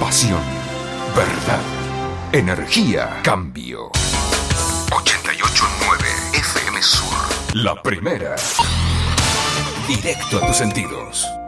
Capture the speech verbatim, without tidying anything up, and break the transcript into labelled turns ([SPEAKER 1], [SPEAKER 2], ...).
[SPEAKER 1] Pasión, verdad, energía, cambio. ochenta y ocho punto nueve F M Sur. La primera. Directo a tus sentidos.